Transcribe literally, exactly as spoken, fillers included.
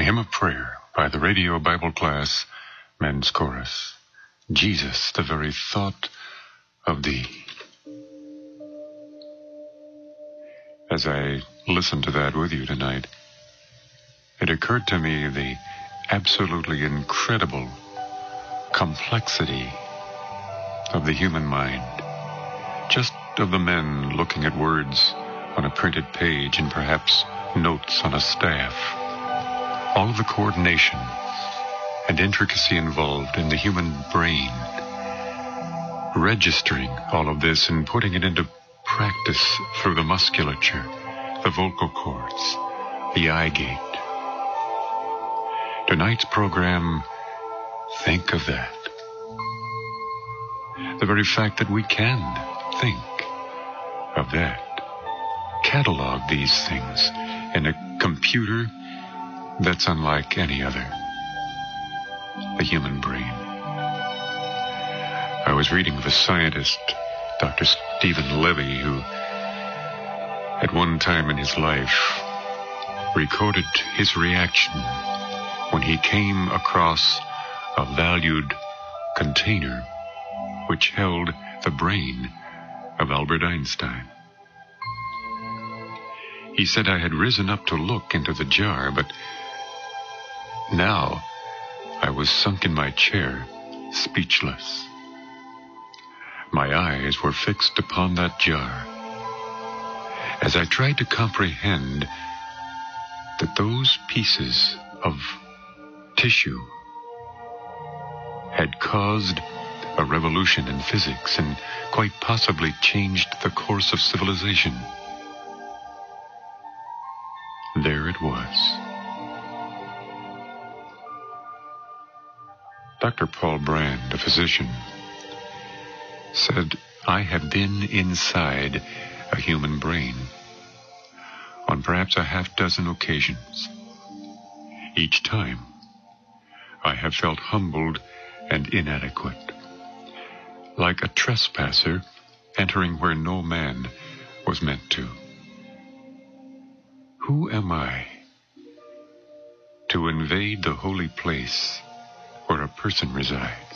Hymn of Prayer by the Radio Bible Class Men's Chorus. Jesus, the very thought of Thee. As I listened to that with you tonight, it occurred to me the absolutely incredible complexity of the human mind. Just of the men looking at words on a printed page and perhaps notes on a staff. All of the coordination and intricacy involved in the human brain. Registering all of this and putting it into practice through the musculature, the vocal cords, the eye gate. Tonight's program, think of that. The very fact that we can think of that. Catalog these things in a computer that's unlike any other. The human brain. I was reading of a scientist, Doctor Stephen Levy, who at one time in his life recorded his reaction when he came across a valued container which held the brain of Albert Einstein. He said, I had risen up to look into the jar, but now I was sunk in my chair, speechless. My eyes were fixed upon that jar as I tried to comprehend that those pieces of tissue had caused a revolution in physics and quite possibly changed the course of civilization. There it was. Doctor Paul Brand, a physician, said, I have been inside a human brain on perhaps a half dozen occasions. Each time, I have felt humbled and inadequate, like a trespasser entering where no man was meant to. Who am I to invade the holy place where a person resides?